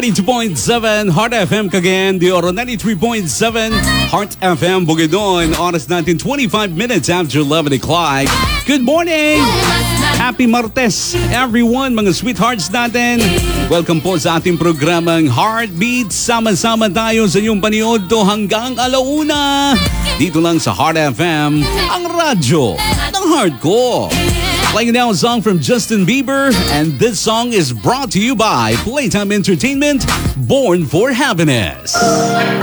92.7 Heart FM Cagayan de Oro, 93.7 Heart FM Bukidnon. Oras natin 25 minutes after 11 o'clock. Good morning! Happy Martes everyone, mga sweethearts natin. Welcome po sa ating programang Heartbeat. Sama-sama tayo sa inyong paniod to hanggang alauna. Dito lang sa Heart FM, ang radyo ng heart ko. Playing now a song from Justin Bieber, and this song is brought to you by Playtime Entertainment, Born for Happiness.